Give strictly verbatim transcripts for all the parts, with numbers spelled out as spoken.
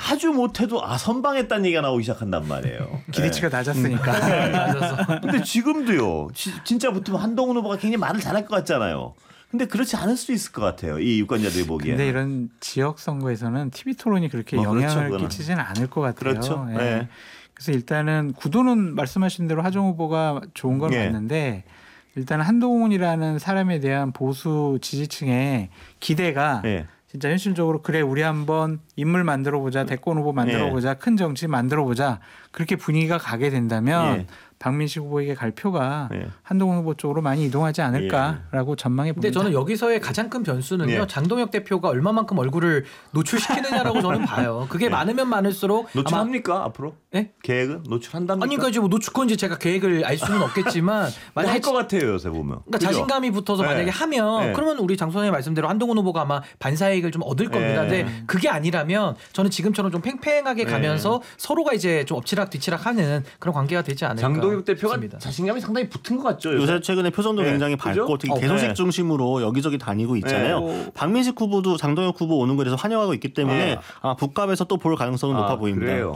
아주 못해도 아 선방했다는 얘기가 나오기 시작한단 말이에요. 기대치가 네. 낮았으니까. 네, 맞아서. 근데 지금도요. 지, 진짜 붙으면 한동훈 후보가 굉장히 말을 잘할 것 같잖아요. 근데 그렇지 않을 수 있을 것 같아요. 이 유권자들이 보기에. 근데 이런 지역 선거에서는 티비 토론이 그렇게 뭐 영향을 그렇죠, 끼치지는 않을 것 같아요. 그렇죠. 예. 네. 그래서 일단은 구도는 말씀하신 대로 하정 후보가 좋은 건 네. 맞는데 일단 한동훈이라는 사람에 대한 보수 지지층의 기대가 네. 진짜 현실적으로 그래 우리 한번 인물 만들어보자, 대권 후보 만들어보자, 큰 정치 만들어보자 그렇게 분위기가 가게 된다면 예. 박민식 후보에게 갈 표가 예. 한동훈 후보 쪽으로 많이 이동하지 않을까라고 전망해 봅니다. 근데 저는 여기서의 가장 큰 변수는요. 예. 장동혁 대표가 얼마만큼 얼굴을 노출시키느냐라고 저는 봐요. 그게 예. 많으면 많을수록 노출합니까 아마 앞으로? 예? 계획은 노출한답니까? 아니 그러니까 뭐 노출 건지 제가 계획을 알 수는 없겠지만 만약에 할 것 같아요 요새 보면. 그러니까 그죠? 자신감이 붙어서 네. 만약에 하면 네. 그러면 우리 장 소장님 말씀대로 한동훈 후보가 아마 반사이익을 좀 얻을 겁니다. 네. 근데 그게 아니라면 저는 지금처럼 좀 팽팽하게 네. 가면서 서로가 이제 좀 엎치락 뒤치락하는 그런 관계가 되지 않을까. 장동혁 대표가 싶습니다. 자신감이 상당히 붙은 것 같죠. 요새, 요새 최근에 표정도 네. 굉장히 그죠? 밝고 특히 어, 개소식 네. 중심으로 여기저기 다니고 있잖아요. 네. 박민식 후보도 장동혁 후보 오는 거에 대해서 환영하고 있기 때문에 네. 아마 북갑에서 또 볼 가능성은 아, 높아 보입니다. 그래요.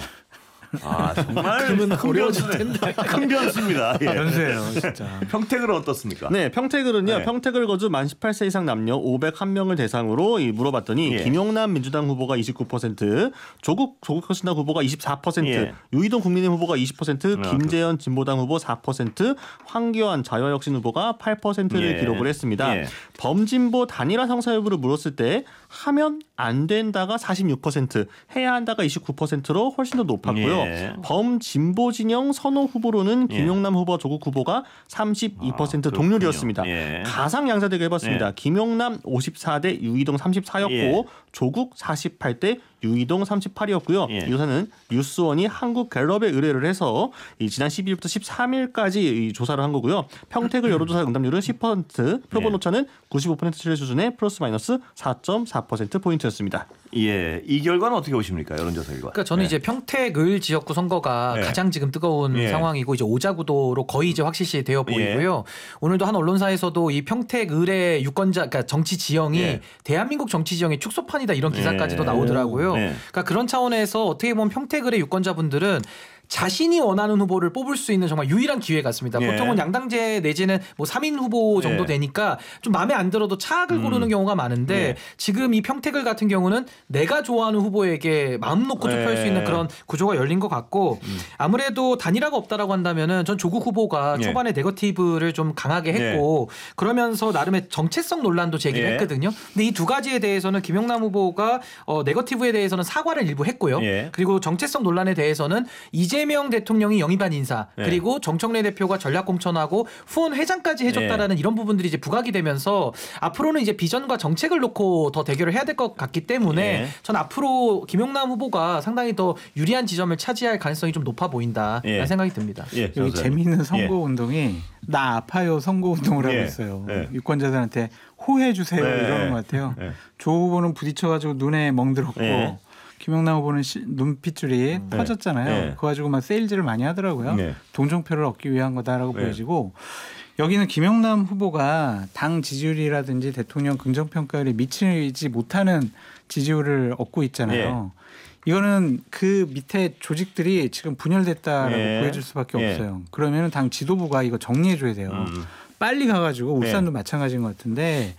아 정말 그러면 큰 어려워질 변수네. 큰 변수입니다. 예. 변수예요, 진짜. 평택은 어떻습니까? 네, 평택을은요. 네. 평택을 거주 만 십팔 세 이상 남녀 오백일 명을 대상으로 이 물어봤더니 예. 김용남 민주당 후보가 이십구 퍼센트, 조국 조국혁신당 후보가 이십사 퍼센트, 예. 유이동 국민의힘 후보가 이십 퍼센트, 아, 김재현 진보당 후보 사 퍼센트, 황교안 자유혁신 후보가 팔 퍼센트를 예. 기록을 했습니다. 예. 범진보 단일화 성사 여부를 물었을 때 하면 안 된다가 사십육 퍼센트, 해야 한다가 이십구 퍼센트로 훨씬 더 높았고요. 예. 범진보 진영 선호 후보로는 김용남 후보, 조국 후보가 삼십이 퍼센트 아, 동률이었습니다. 그렇군요. 예. 가상 양자대결 해봤습니다. 예. 김용남 오십사 대 유이동 삼십사였고 예. 조국 사십팔 대 유이동 삼십팔이었고요. 예. 이것은 뉴스원이 한국갤럽에 의뢰를 해서 이 지난 십이일부터 십삼 일까지 이 조사를 한 거고요. 평택을 여론조사 응답률은 십 퍼센트, 표본 예. 오차는 구십오 퍼센트 신뢰 수준의 플러스 마이너스 사 점 사 퍼센트 포인트였습니다. 예, 이 결과는 어떻게 보십니까? 여론조사 결과. 그러니까 저는 네. 이제 평택을 지역구 선거가 네. 가장 지금 뜨거운 예. 상황이고 이제 오자구도로 거의 이제 확실시 되어 보이고요. 오늘도 한 언론사에서도 이 평택을의 유권자, 그러니까 정치 지형이 예. 대한민국 정치 지형의 축소판이다 이런 기사까지도 예. 나오더라고요. 네. 그러니까 그런 차원에서 어떻게 보면 평택을의 유권자분들은 자신이 원하는 후보를 뽑을 수 있는 정말 유일한 기회 같습니다. 예. 보통은 양당제 내지는 뭐 삼 인 후보 정도 예. 되니까 좀 마음에 안 들어도 차악을 음. 고르는 경우가 많은데 예. 지금 이 평택을 같은 경우는 내가 좋아하는 후보에게 마음 놓고 투표할 수 있는 예. 그런 구조가 열린 것 같고 음. 아무래도 단일화가 없다라고 한다면은 전 조국 후보가 예. 초반에 네거티브를 좀 강하게 했고 그러면서 나름의 정체성 논란도 제기를 예. 했거든요. 근데 이 두 가지에 대해서는 김용남 후보가 어, 네거티브에 대해서는 사과를 일부 했고요. 예. 그리고 정체성 논란에 대해서는 이재명 대통령이 영입한 인사 예. 그리고 정청래 대표가 전략 공천하고 후원 회장까지 해줬다라는 이런 부분들이 이제 부각이 되면서 앞으로는 이제 비전과 정책을 놓고 더 대결을 해야 될 것 같기 때문에 예. 전 앞으로 김용남 후보가 상당히 더 유리한 지점을 차지할 가능성이 좀 높아 보인다라는 예. 생각이 듭니다. 예, 여기 선생님. 재미있는 선거 예. 운동이 나 아파요 선거 운동을 예. 하고 있어요. 예. 유권자들한테 호해 주세요 예. 이러는 것 같아요. 예. 조 후보는 부딪혀가지고 눈에 멍들었고 예. 김용남 후보는 시, 눈핏줄이 터졌잖아요. 예. 그거 가지고 막 세일즈를 많이 하더라고요. 예. 동정표를 얻기 위한 거다라고 예. 보여지고 여기는 김용남 후보가 당 지지율이라든지 대통령 긍정평가율에 미치지 못하는 지지율을 얻고 있잖아요. 이거는 그 밑에 조직들이 지금 분열됐다라고 예. 보여줄 수밖에 예. 없어요. 그러면 당 지도부가 이거 정리해 줘야 돼요. 음. 빨리 가가지고 울산도 예. 마찬가지인 것 같은데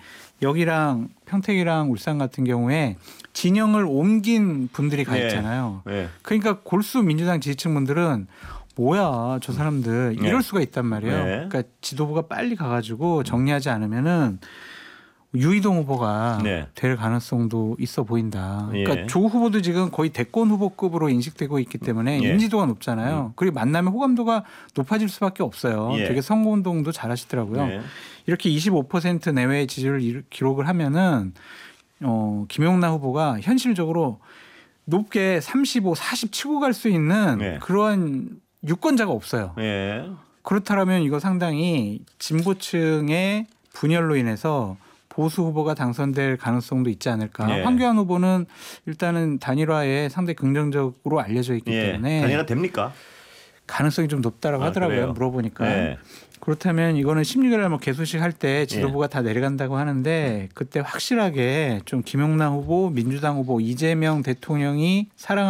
여기랑 평택이랑 울산 같은 경우에 진영을 옮긴 분들이 가 예. 있잖아요. 예. 그러니까 골수 민주당 지지층분들은 뭐야 저 사람들 네. 이럴 수가 있단 말이에요. 네. 그러니까 지도부가 빨리 가가지고 정리하지 않으면은 유이동 후보가 네. 될 가능성도 있어 보인다. 그러니까 예. 조 후보도 지금 거의 대권 후보급으로 인식되고 있기 때문에 예. 인지도가 높잖아요. 그리고 만나면 호감도가 높아질 수밖에 없어요. 예. 되게 선거운동도 잘하시더라고요. 네. 이렇게 이십오 퍼센트 내외의 지지를 이루- 기록을 하면은 어, 김용남 후보가 현실적으로 높게 삼십오, 사십 치고 갈 수 있는 네. 그러한 유권자가 없어요. 예. 그렇다면 이거 상당히 진보층의 분열로 인해서 보수 후보가 당선될 가능성도 있지 않을까. 예. 황교안 후보는 일단은 단일화에 상당히 긍정적으로 알려져 있기 예. 때문에 단일화 됩니까? 가능성이 좀 높다라고 아, 하더라고요. 그래요? 물어보니까. 예. 그렇다면 이거는 십육 일 뭐 개소식 할 때 지도부가 다 내려간다고 하는데 그때 확실하게 좀 김용남 후보, 민주당 후보, 이재명 대통령이 사랑하는